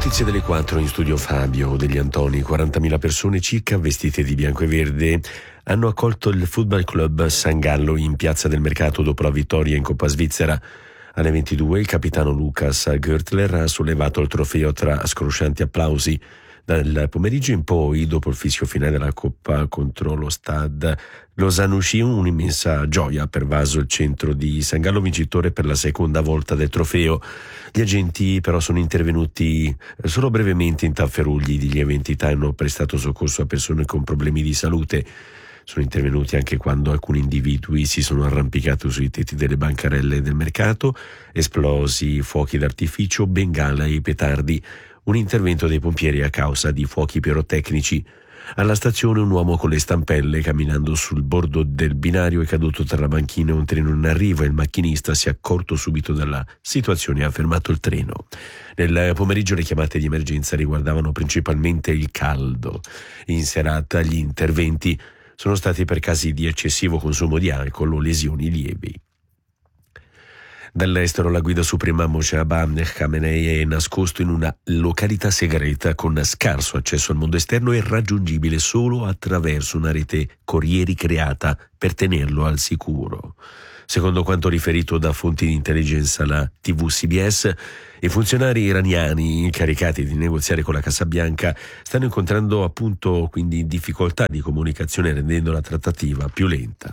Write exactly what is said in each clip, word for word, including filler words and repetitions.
notizie delle quattro, in studio Fabio Degli Antoni. quarantamila persone circa vestite di bianco e verde hanno accolto il Football Club San Gallo in Piazza del Mercato dopo la vittoria in Coppa Svizzera. Alle ventidue il capitano Lucas Görtler ha sollevato il trofeo tra scroscianti applausi. Dal pomeriggio in poi, dopo il fischio finale della Coppa contro lo Stade Lausanne, un'immensa gioia ha pervaso il centro di San Gallo, vincitore per la seconda volta del trofeo. Gli agenti però sono intervenuti solo brevemente in tafferugli di lieve entità e hanno prestato soccorso a persone con problemi di salute. Sono intervenuti anche quando alcuni individui si sono arrampicati sui tetti delle bancarelle del mercato, esplosi fuochi d'artificio, bengala e petardi. Un intervento dei pompieri a causa di fuochi pirotecnici. Alla stazione un uomo con le stampelle camminando sul bordo del binario è caduto tra la banchina e un treno in arrivo e il macchinista si è accorto subito della situazione e ha fermato il treno. Nel pomeriggio le chiamate di emergenza riguardavano principalmente il caldo. In serata gli interventi sono stati per casi di eccessivo consumo di alcol o lesioni lievi. Dall'estero la guida suprema Mojtaba Khamenei è nascosto in una località segreta con scarso accesso al mondo esterno e raggiungibile solo attraverso una rete corrieri creata per tenerlo al sicuro. Secondo quanto riferito da fonti di intelligence alla tivù C B S, i funzionari iraniani incaricati di negoziare con la Casa Bianca stanno incontrando appunto quindi difficoltà di comunicazione, rendendo la trattativa più lenta.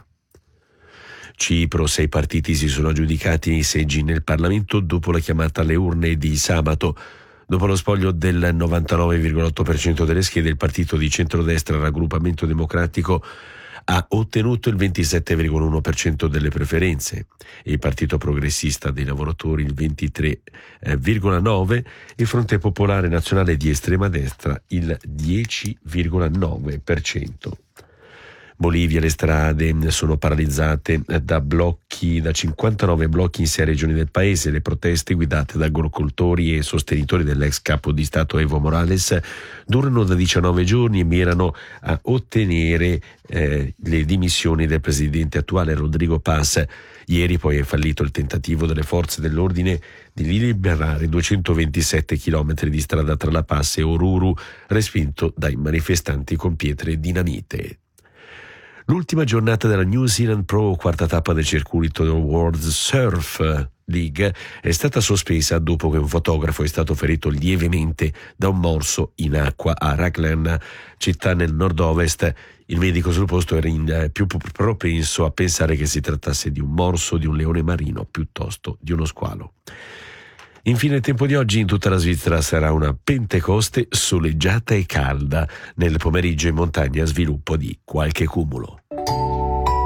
Cipro, sei partiti si sono aggiudicati i seggi nel Parlamento dopo la chiamata alle urne di sabato. Dopo lo spoglio del novantanove virgola otto per cento delle schede, il partito di centrodestra Raggruppamento Democratico ha ottenuto il ventisette virgola uno per cento delle preferenze, il Partito Progressista dei Lavoratori il ventitré virgola nove per cento, il Fronte Popolare Nazionale di estrema destra il dieci virgola nove per cento. Bolivia, le strade sono paralizzate da blocchi, da cinquantanove blocchi in sei regioni del paese. Le proteste guidate da agricoltori e sostenitori dell'ex capo di Stato Evo Morales durano da diciannove giorni e mirano a ottenere eh, le dimissioni del presidente attuale Rodrigo Paz. Ieri poi è fallito il tentativo delle forze dell'ordine di liberare duecentoventisette chilometri di strada tra La Paz e Oruro, respinto dai manifestanti con pietre e dinamite. L'ultima giornata della New Zealand Pro, quarta tappa del circuito del World Surf League, è stata sospesa dopo che un fotografo è stato ferito lievemente da un morso in acqua a Raglan, città nel nord-ovest. Il medico sul posto era in, più propenso a pensare che si trattasse di un morso di un leone marino piuttosto di uno squalo. Infine il tempo di oggi: in tutta la Svizzera sarà una pentecoste soleggiata e calda. Nel pomeriggio in montagna sviluppo di qualche cumulo.